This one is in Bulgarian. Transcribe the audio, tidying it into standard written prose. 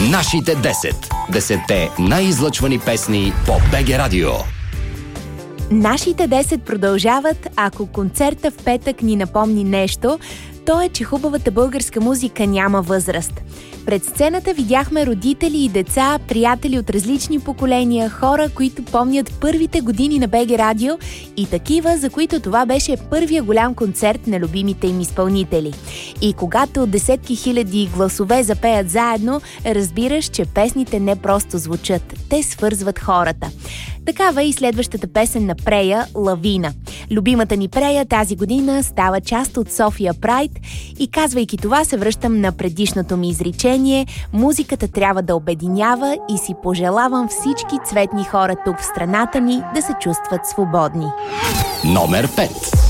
Нашите 10. 10-те най-излъчвани песни по БГ Радио. Нашите 10 продължават. Ако концерта в петък ни напомни нещо, то е, че хубавата българска музика няма възраст. Пред сцената видяхме родители и деца, приятели от различни поколения, хора, които помнят първите години на БГ Радио и такива, за които това беше първия голям концерт на любимите им изпълнители. И когато десетки хиляди гласове запеят заедно, разбираш, че песните не просто звучат, те свързват хората. Такава е и следващата песен на Прея «Лавина». Любимата ни Прея тази година става част от София Прайд и казвайки това се връщам на предишното ми изречение: музиката трябва да обединява и си пожелавам всички цветни хора тук в страната ни да се чувстват свободни. Номер 5.